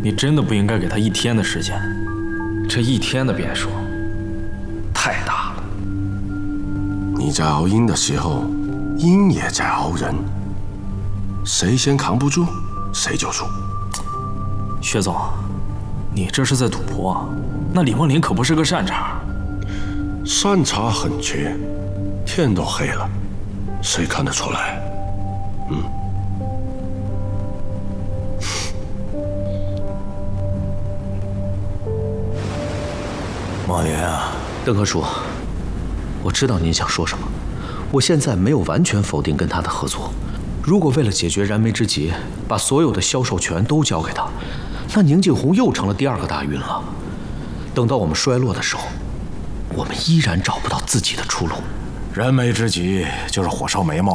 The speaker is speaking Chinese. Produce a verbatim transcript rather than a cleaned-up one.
你真的不应该给他一天的时间。这一天的变数太大了。 你在熬鹰的时候，鹰也在熬人，谁先扛不住，谁就输。 薛总，你这是在赌博。那李梦林可不是个善茬。 善茬很缺，天都黑了，谁看得出来？嗯。 莫言啊， 邓科叔，我知道您想说什么。我现在没有完全否定跟他的合作。如果为了解决燃眉之急，把所有的销售权都交给他，那宁静红又成了第二个大运了。等到我们衰落的时候，我们依然找不到自己的出路。 燃眉之急就是火烧眉毛。